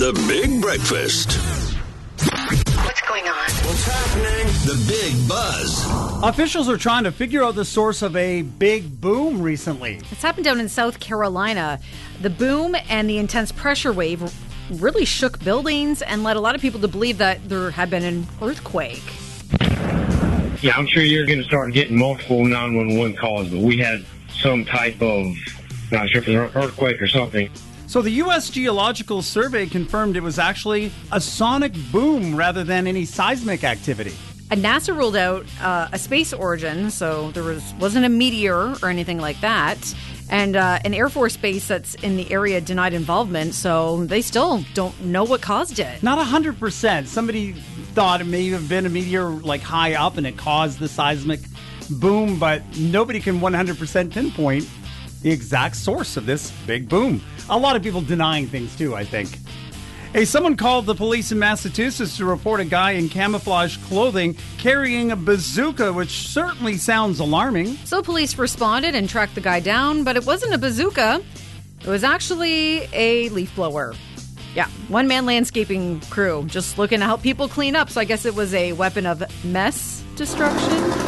The Big Breakfast. What's going on? What's happening? The Big Buzz. Officials are trying to figure out the source of a big boom recently. It's happened down in South Carolina. The boom and the intense pressure wave really shook buildings and led a lot of people to believe that there had been an earthquake. Yeah, I'm sure you're going to start getting multiple 911 calls, but we had some type of, not sure if it was an earthquake or something. So the U.S. Geological Survey confirmed it was actually a sonic boom rather than any seismic activity. And NASA ruled out a space origin, so there wasn't a meteor or anything like that. And an Air Force base that's in the area denied involvement, so they still don't know what caused it. Not 100%. Somebody thought it may have been a meteor like high up and it caused the seismic boom, but nobody can 100% pinpoint the exact source of this big boom. A lot of people denying things too, I think. Hey, someone called the police in Massachusetts to report a guy in camouflage clothing carrying a bazooka, which certainly sounds alarming. So police responded and tracked the guy down, but it wasn't a bazooka. It was actually a leaf blower. Yeah, one-man landscaping crew just looking to help people clean up. So I guess it was a weapon of mess destruction.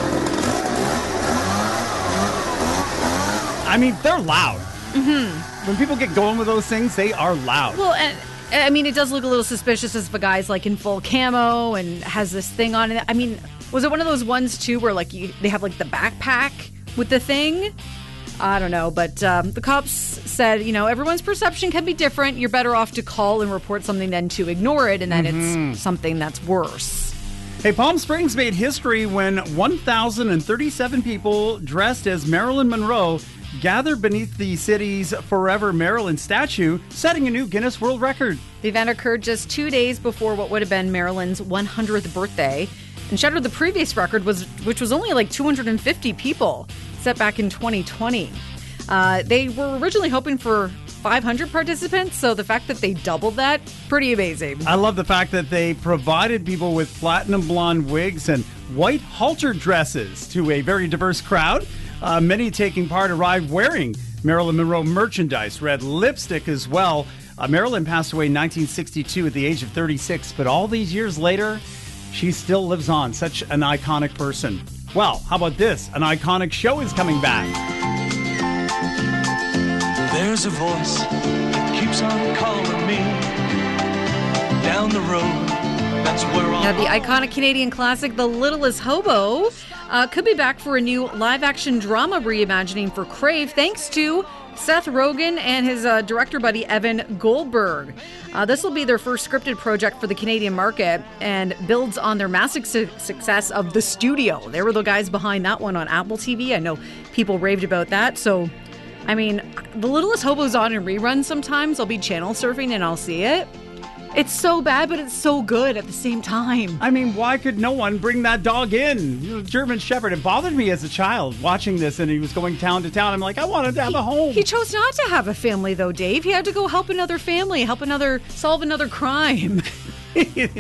I mean, they're loud. Mm-hmm. When people get going with those things, they are loud. Well, and I mean, it does look a little suspicious if a guy's like in full camo and has this thing on it. I mean, was it one of those ones too where like they have like the backpack with the thing? I don't know, but the cops said, everyone's perception can be different. You're better off to call and report something than to ignore it, and then it's something that's worse. Hey, Palm Springs made history when 1,037 people dressed as Marilyn Monroe gathered beneath the city's Forever Marilyn statue, setting a new Guinness World Record. The event occurred just 2 days before what would have been Marilyn's 100th birthday and shattered the previous record, which was only like 250 people, set back in 2020. They were originally hoping for 500 participants, so the fact that they doubled that, pretty amazing. I love the fact that they provided people with platinum blonde wigs and white halter dresses to a very diverse crowd. Many taking part arrived wearing Marilyn Monroe merchandise, red lipstick as well. Marilyn passed away in 1962 at the age of 36, but all these years later, she still lives on. Such an iconic person. Well, how about this? An iconic show is coming back. There's a voice that keeps on calling me down the road. That's where Now, the iconic Canadian classic, The Littlest Hobo, could be back for a new live-action drama reimagining for Crave, thanks to Seth Rogen and his director buddy Evan Goldberg. This will be their first scripted project for the Canadian market and builds on their massive success of The Studio. They were the guys behind that one on Apple TV. I know people raved about that. So, I mean, The Littlest Hobo's on in reruns sometimes. I'll be channel surfing and I'll see it. It's so bad, but it's so good at the same time. I mean, why could no one bring that dog in? German Shepherd. It bothered me as a child watching this, and he was going town to town. I'm like, I wanted to have a home. He chose not to have a family, though, Dave. He had to go help another family, solve another crime.